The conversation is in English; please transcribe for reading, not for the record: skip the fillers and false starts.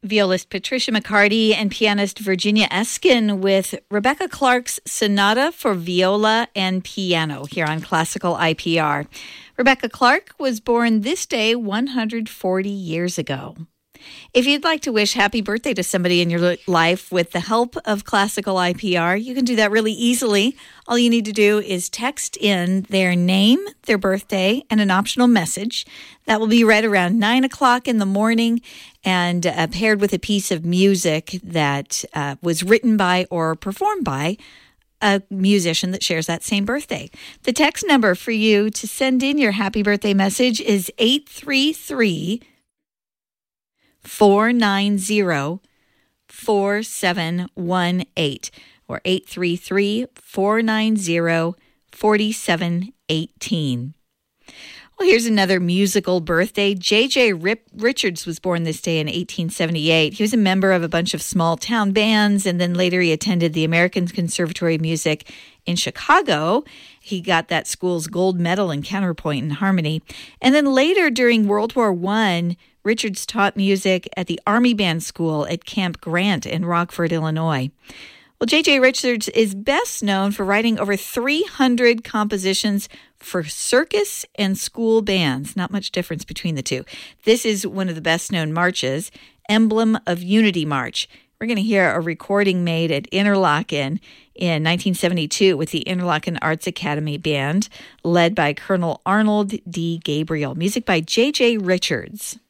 Violist Patricia McCarty and pianist Virginia Eskin with Rebecca Clark's Sonata for Viola and Piano here on Classical IPR. Rebecca Clark was born this day 140 years ago. If you'd like to wish happy birthday to somebody in your life with the help of Classical IPR, you can do that really easily. All you need to do is text in their name, their birthday, and an optional message. That will be read around 9 o'clock in the morning and paired with a piece of music that was written by or performed by a musician that shares that same birthday. The text number for you to send in your happy birthday message is 833-490-4718 or 833-490-4718. Well, here's another musical birthday. J.J. Richards was born this day in 1878. He was a member of a bunch of small town bands, and then later he attended the American Conservatory of Music in Chicago. He got that school's gold medal in counterpoint and harmony. And then later during World War I, Richards taught music at the Army Band School at Camp Grant in Rockford, Illinois. Well, J.J. Richards is best known for writing over 300 compositions for circus and school bands. Not much difference between the two. This is one of the best-known marches, Emblem of Unity March. We're going to hear a recording made at Interlochen in 1972 with the Interlochen Arts Academy Band, led by Colonel Arnold D. Gabriel. Music by J.J. Richards.